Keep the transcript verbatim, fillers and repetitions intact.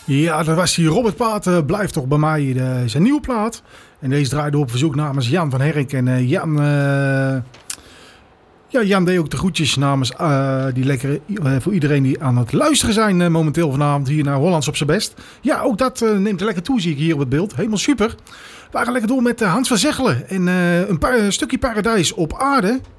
Ja, dat was die Robert Paat, uh, blijft toch bij mij de, zijn nieuwe plaat. En deze draaide op verzoek namens Jan van Herk. En uh, Jan, uh, ja, Jan deed ook de groetjes namens uh, die lekker uh, voor iedereen die aan het luisteren zijn uh, momenteel vanavond hier naar Hollands op zijn best. Ja, ook dat uh, neemt er lekker toe, zie ik hier op het beeld. Helemaal super. We waren lekker door met uh, Hans van Zegelen en uh, een, paar, een stukje paradijs op aarde.